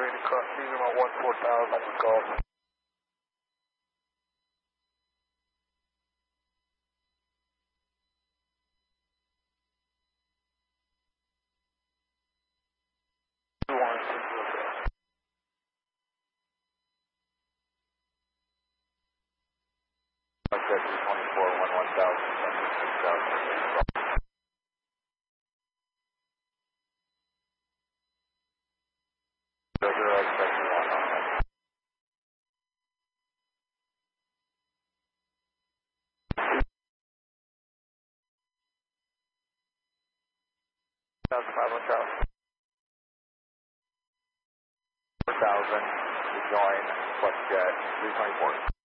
ready to cut. These are my 14000 golf. Check 24, 11,000, 6,000. $4,000 to join FlexJet 324.